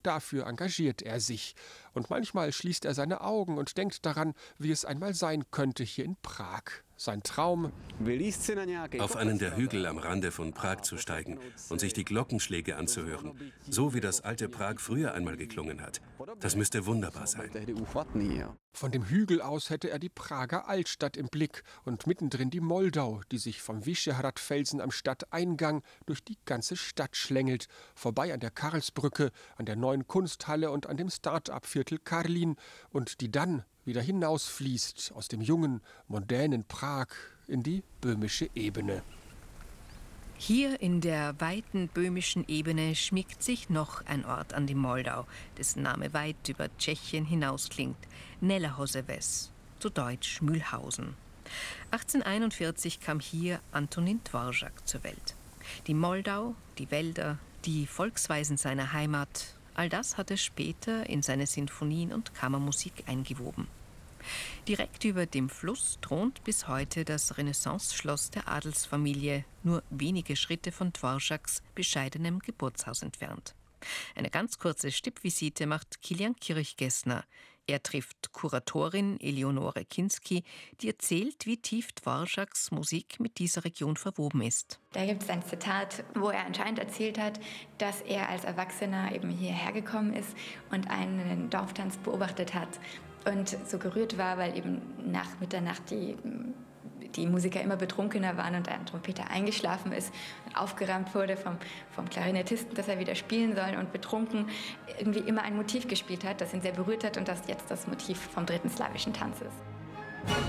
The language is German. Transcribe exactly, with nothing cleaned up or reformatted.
Dafür engagiert er sich. Und manchmal schließt er seine Augen und denkt daran, wie es einmal sein könnte hier in Prag. Sein Traum: auf einen der Hügel am Rande von Prag zu steigen und sich die Glockenschläge anzuhören, so wie das alte Prag früher einmal geklungen hat. Das müsste wunderbar sein. Von dem Hügel aus hätte er die Prager Altstadt im Blick und mittendrin die Moldau, die sich vom Vyšehrad-Felsen am Stadteingang durch die ganze Stadt schlängelt, vorbei an der Karlsbrücke, an der neuen Kunsthalle und an dem Start-up-Viertel Karlin und die dann wieder hinausfließt aus dem jungen, mondänen Prag in die böhmische Ebene. Hier in der weiten böhmischen Ebene schmiegt sich noch ein Ort an die Moldau, dessen Name weit über Tschechien hinausklingt: Nelehozeves, zu Deutsch Mühlhausen. achtzehnhunderteinundvierzig kam hier Antonín Dvořák zur Welt. Die Moldau, die Wälder, die Volksweisen seiner Heimat, all das hat er später in seine Sinfonien und Kammermusik eingewoben. Direkt über dem Fluss thront bis heute das Renaissanceschloss der Adelsfamilie, nur wenige Schritte von Dvořáks bescheidenem Geburtshaus entfernt. Eine ganz kurze Stippvisite macht Kilian Kirchgessner. Er trifft Kuratorin Eleonore Kinski, die erzählt, wie tief Dvořáks Musik mit dieser Region verwoben ist. Da gibt es ein Zitat, wo er anscheinend erzählt hat, dass er als Erwachsener eben hierher gekommen ist und einen Dorftanz beobachtet hat und so gerührt war, weil eben nach Mitternacht die die Musiker immer betrunkener waren und ein Trompeter eingeschlafen ist, aufgerammt wurde vom, vom Klarinettisten, dass er wieder spielen soll und betrunken irgendwie immer ein Motiv gespielt hat, das ihn sehr berührt hat und das jetzt das Motiv vom dritten slawischen Tanz ist.